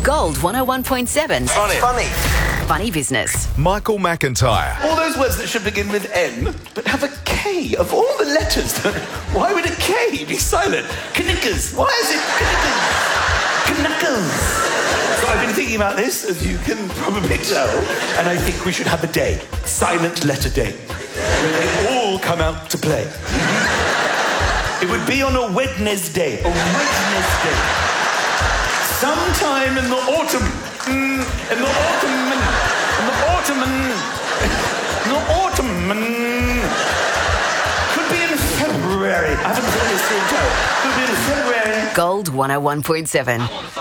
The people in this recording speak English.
Gold 101.7. Funny business. Michael McIntyre. All those words that should begin with N, but have a K. Of all the letters, why would a K be silent? Knickers. Why is it Knuckles? So I've been thinking about this, as you can probably tell, and I think we should have a day, silent letter day, where they all come out to play. It would be on a Wednesday. Sometime in the autumn. Could be in February. I haven't finished the entire. Could be in February. Gold 101.7.